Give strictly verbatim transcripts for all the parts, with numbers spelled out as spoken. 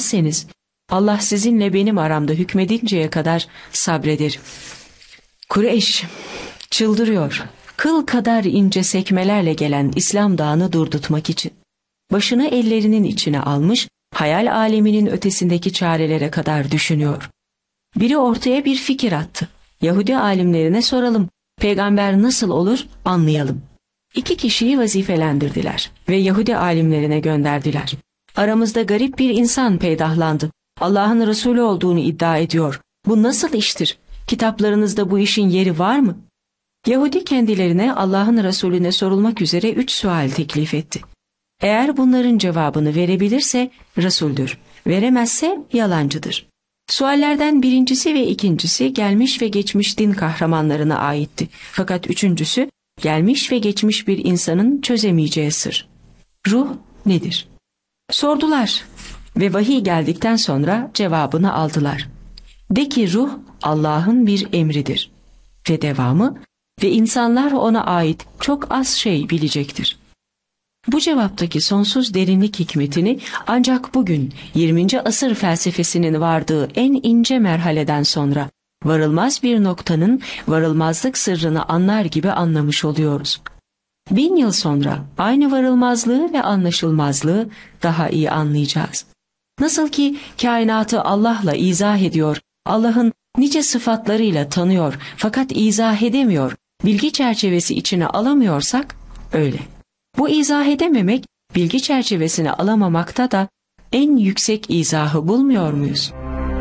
etmezseniz Allah sizinle benim aramda hükmedinceye kadar sabrederim. Kureyş çıldırıyor. Kıl kadar ince sekmelerle gelen İslam dağını durdurtmak için. Başını ellerinin içine almış, hayal aleminin ötesindeki çarelere kadar düşünüyor. Biri ortaya bir fikir attı. Yahudi alimlerine soralım, peygamber nasıl olur anlayalım. İki kişiyi vazifelendirdiler ve Yahudi alimlerine gönderdiler. Aramızda garip bir insan peydahlandı. Allah'ın Resulü olduğunu iddia ediyor. Bu nasıl iştir? Kitaplarınızda bu işin yeri var mı? Yahudi kendilerine Allah'ın Resulüne sorulmak üzere üç sual teklif etti. Eğer bunların cevabını verebilirse Resul'dür, veremezse yalancıdır. Suallerden birincisi ve ikincisi gelmiş ve geçmiş din kahramanlarına aitti. Fakat üçüncüsü gelmiş ve geçmiş bir insanın çözemeyeceği sır. Ruh nedir? Sordular ve vahiy geldikten sonra cevabını aldılar. De ki ruh Allah'ın bir emridir. Ve devamı, ve insanlar ona ait çok az şey bilecektir. Bu cevaptaki sonsuz derinlik hikmetini ancak bugün yirminci asır felsefesinin vardığı en ince merhaleden sonra varılmaz bir noktanın varılmazlık sırrını anlar gibi anlamış oluyoruz. Bin yıl sonra aynı varılmazlığı ve anlaşılmazlığı daha iyi anlayacağız. Nasıl ki kainatı Allah'la izah ediyor, Allah'ın nice sıfatlarıyla tanıyor fakat izah edemiyor, bilgi çerçevesi içine alamıyorsak öyle. Bu izah edememek, bilgi çerçevesine alamamakta da en yüksek izahı bulmuyor muyuz?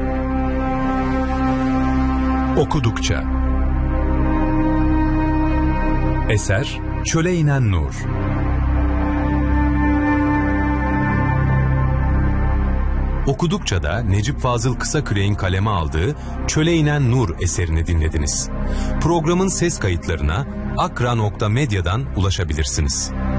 Okudukça. Eser Çöle İnen Nur. Okudukça da Necip Fazıl Kısaküre'nin kaleme aldığı Çöle İnen Nur eserini dinlediniz. Programın ses kayıtlarına akra nokta medya'dan ulaşabilirsiniz.